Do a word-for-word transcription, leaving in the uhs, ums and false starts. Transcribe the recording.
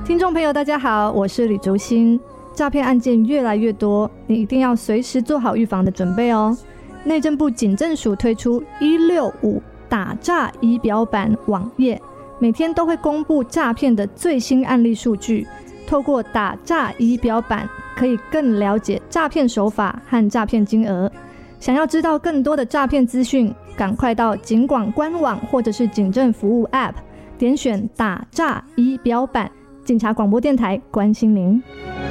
听众朋友大家好，我是李竹欣。诈骗案件越来越多，你一定要随时做好预防的准备哦。内政部警政署推出一六五打诈仪表板网页，每天都会公布诈骗的最新案例数据，透过打诈仪表板可以更了解诈骗手法和诈骗金额。想要知道更多的诈骗资讯，赶快到警广官网或者是警政服务 App 点选打诈仪表板。警察广播电台关心您。